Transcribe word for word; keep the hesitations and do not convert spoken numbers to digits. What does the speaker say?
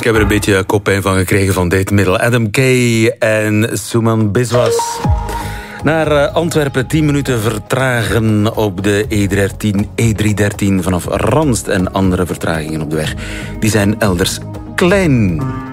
Ik heb er een beetje koppijn van gekregen van dit middel. Adam Kay en Souman Biswas. Naar Antwerpen, tien minuten vertragen op de E driehonderddertien vanaf Randst. En andere vertragingen op de weg, die zijn elders klein.